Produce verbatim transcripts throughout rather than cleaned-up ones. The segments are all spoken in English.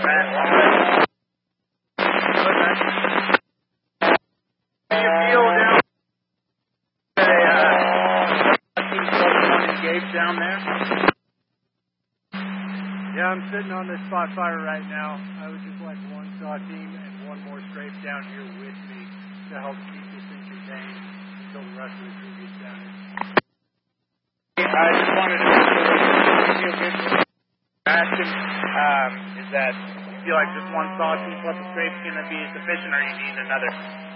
Matt, how do you feel down there? Uh, team plus one engaged down there? Yeah, I'm sitting on this spot fire right now. I would just like one saw team and one more strafe down here with me to help keep this thing contained until the rest of the crew gets down here. I just wanted to feel good. Asking, um, is that you feel like just one saw team plus a strafe is going to be sufficient, or you need another?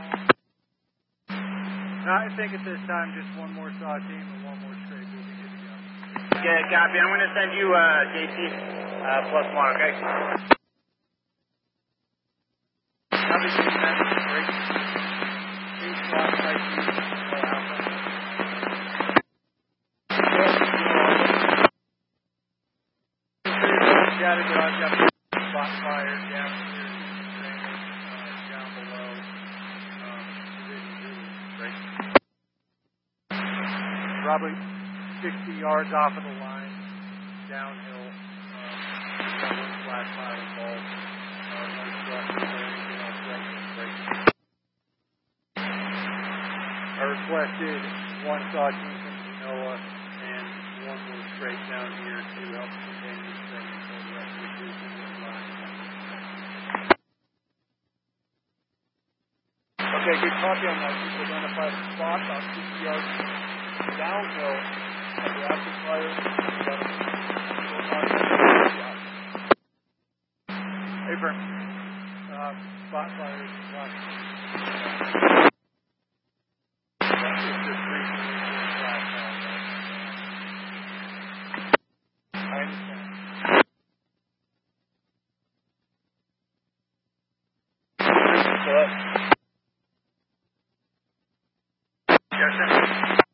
No, I think at this time just one more saw team and one more strafe will be good to go. Yeah, copy. I'm going to send you uh, J T uh, plus one, okay? Copy, man. Great. Two spots right here. Got it, I've got the spot fire down here, uh, down below. Um, right. Probably sixty yards off of the line, downhill. Um, got one flat fire involved. Uh, no structure or anything else breaking, breaking. I requested one saw team from Genoa and one more straight down here to help contain this thing until the rest of the crew can get line. Okay, good copy on that. You've identified a spot about sixty yards downhill of the active fire. Hey, Brent. Uh, spot fire is about. I understand. Yes, sir.